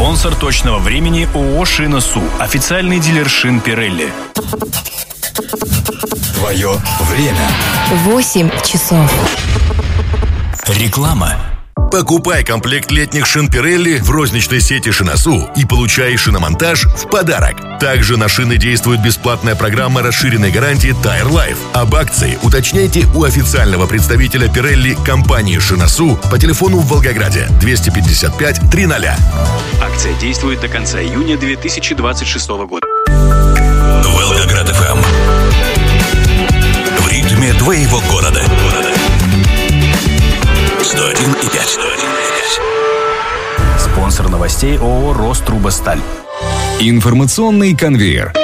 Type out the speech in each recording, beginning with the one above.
Спонсор точного времени ООО «Шина-Су». Официальный дилер шин Pirelli. Твое время. 8 часов. Реклама. Покупай комплект летних шин Pirelli в розничной сети «Шина-Су» и получай шиномонтаж в подарок. Также на шины действует бесплатная программа расширенной гарантии Tire Life. Об акции уточняйте у официального представителя Pirelli компании «Шина-Су» по телефону в Волгограде 255 300. Акция действует до конца июня 2026 года. Волгоград ФМ. В ритме твоего города. 101,5. Спонсор новостей ООО «Рострубосталь». Информационный конвейер.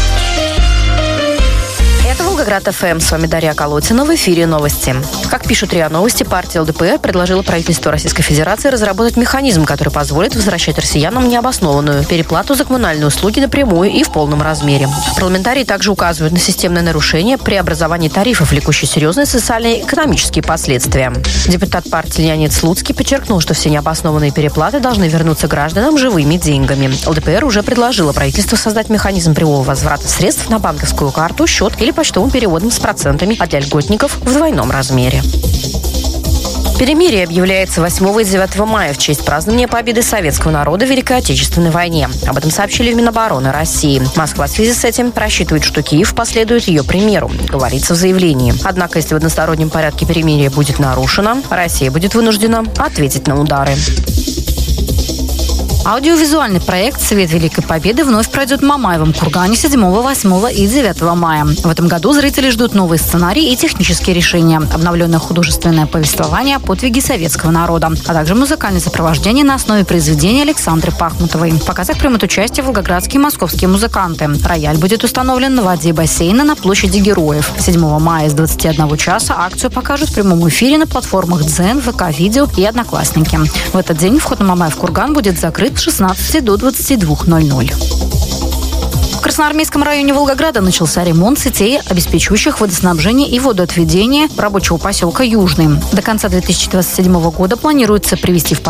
Это Волгоград ФМ. С вами Дарья Колотина. В эфире новости. Как пишут РИА Новости, партия ЛДПР предложила правительству Российской Федерации разработать механизм, который позволит возвращать россиянам необоснованную переплату за коммунальные услуги напрямую и в полном размере. Парламентарии также указывают на системное нарушение при образовании тарифов, влекущие серьезные социальные и экономические последствия. Депутат партии Леонид Слуцкий подчеркнул, что все необоснованные переплаты должны вернуться гражданам живыми деньгами. ЛДПР уже предложила правительству создать механизм прямого возврата средств на банковскую карту, счет или почтовым переводом с процентами, а для льготников в двойном размере. Перемирие объявляется 8 и 9 мая в честь празднования победы советского народа в Великой Отечественной войне. Об этом сообщили в Минобороны России. Москва в связи с этим рассчитывает, что Киев последует ее примеру, говорится в заявлении. Однако, если в одностороннем порядке перемирие будет нарушено, Россия будет вынуждена ответить на удары. Аудиовизуальный проект «Свет Великой Победы» вновь пройдет в Мамаевом кургане 7, 8 и 9 мая. В этом году зрители ждут новые сценарии и технические решения, обновленное художественное повествование о подвиге советского народа, а также музыкальное сопровождение на основе произведения Александры Пахмутовой. В показах примут участие волгоградские и московские музыканты. Рояль будет установлен на воде бассейна на площади Героев. 7 мая с 21 часа акцию покажут в прямом эфире на платформах Дзен, ВК-видео и Одноклассники. В этот день вход на Мамаев курган будет закрыт с 16 до 22:00. В Красноармейском районе Волгограда начался ремонт сетей, обеспечивающих водоснабжение и водоотведение рабочего поселка Южный. До конца 2027 года планируется привести в порядок